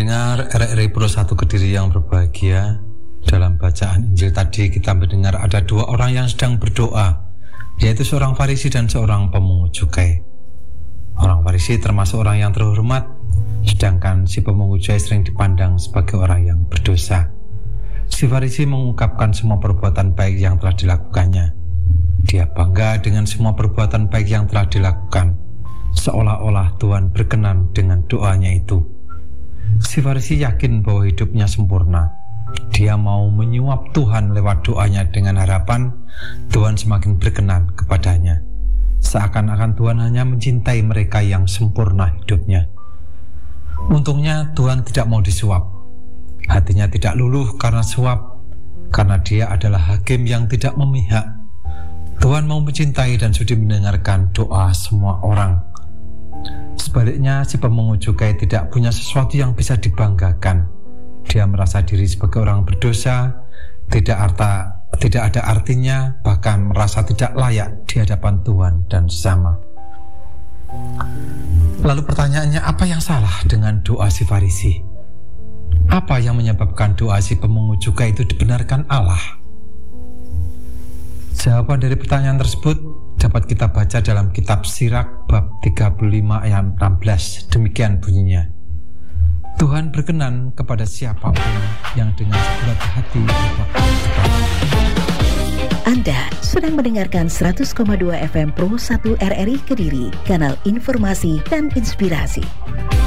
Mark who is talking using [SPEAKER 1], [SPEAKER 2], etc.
[SPEAKER 1] Pendengar RRI Pro 1 Kediri yang berbahagia, dalam bacaan Injil tadi kita mendengar ada dua orang yang sedang berdoa, yaitu seorang Farisi dan seorang pemungut cukai. Orang Farisi termasuk orang yang terhormat, sedangkan si pemungut cukai sering dipandang sebagai orang yang berdosa. Si Farisi mengungkapkan semua perbuatan baik yang telah dilakukannya. Dia bangga dengan semua perbuatan baik yang telah dilakukan, seolah-olah Tuhan berkenan dengan doanya itu. Si Farisi yakin bahwa hidupnya sempurna. Dia mau menyuap Tuhan lewat doanya dengan harapan Tuhan semakin berkenan kepadanya. Seakan-akan Tuhan hanya mencintai mereka yang sempurna hidupnya. Untungnya Tuhan tidak mau disuap. Hatinya tidak luluh karena suap, karena Dia adalah hakim yang tidak memihak. Tuhan mau mencintai dan sudi mendengarkan doa semua orang. Sebaliknya, si pemungut cukai tidak punya sesuatu yang bisa dibanggakan. Dia merasa diri sebagai orang berdosa, tidak ada artinya, bahkan merasa tidak layak di hadapan Tuhan dan sesama. Lalu pertanyaannya, apa yang salah dengan doa si Farisi? Apa yang menyebabkan doa si pemungut cukai itu dibenarkan Allah? Jawaban dari pertanyaan tersebut dapat kita baca dalam kitab Sirak bab 35 ayat 16. Demikian bunyinya. Tuhan berkenan kepada siapapun yang dengan sebulat hati berbuat.
[SPEAKER 2] Anda sedang mendengarkan 100,2 FM Pro 1 RRI Kediri, kanal informasi dan inspirasi.